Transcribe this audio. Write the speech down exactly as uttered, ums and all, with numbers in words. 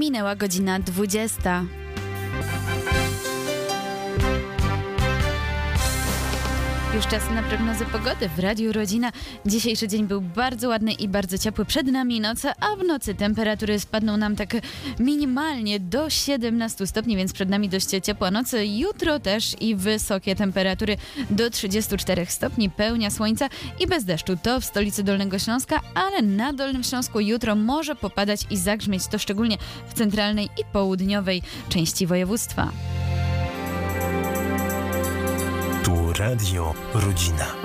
Minęła godzina dwudziesta. Już czas na prognozę pogody w Radiu Rodzina. Dzisiejszy dzień był bardzo ładny i bardzo ciepły. Przed nami noc, a w nocy temperatury spadną nam tak minimalnie do siedemnastu stopni, więc przed nami dość ciepła noc. Jutro też i wysokie temperatury do trzydziestu czterech stopni, pełnia słońca i bez deszczu. To w stolicy Dolnego Śląska, ale na Dolnym Śląsku jutro może popadać i zagrzmieć, to szczególnie w centralnej i południowej części województwa. Tu Radio Rodzina.